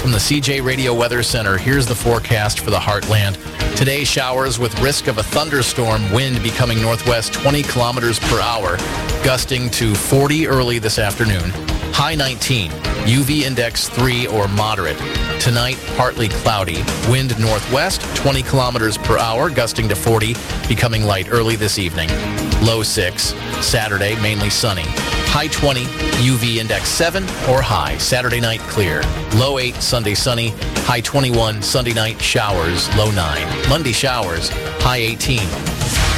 From the CJ Radio Weather Center, here's the forecast for the Heartland. Today, showers with risk of a thunderstorm, wind becoming northwest 20 kilometers per hour, gusting to 40 early this afternoon. High 19, UV index 3 or moderate. Tonight, partly cloudy. Wind northwest 20 kilometers per hour, gusting to 40, becoming light early this evening. Low 6. Saturday, mainly sunny. High 20, UV index 7 or high. Saturday night, clear. Low 8, Sunday sunny. High 21, Sunday night, showers. Low 9. Monday, showers. High 18.